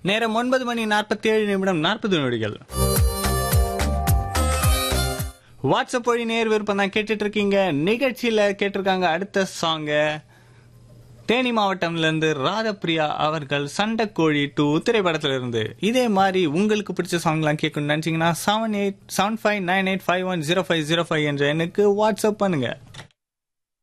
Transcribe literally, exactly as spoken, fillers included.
நேரம் ஒன்பது மணி நாற்பத்தி ஏழு நிமிடம் நாற்பது நொடிகள். வாட்ஸ்அப் வழி நேர் விருப்பம் தான் கேட்டுட்டு இருக்கீங்க. நிகழ்ச்சியில கேட்டிருக்காங்க அடுத்த சாங்க தேனி மாவட்டம்ல இருந்து ராதப்பிரியா அவர்கள் சண்டைக்கோழி டூ திரைப்படத்துல இருந்து. இதே மாதிரி உங்களுக்கு பிடிச்ச சாங்லாம் கேட்கணும்னு நினைச்சீங்கன்னா seven eight seven five nine eight five one zero five zero five என்ற எண்ணுக்கு வாட்ஸ்அப் பண்ணுங்க.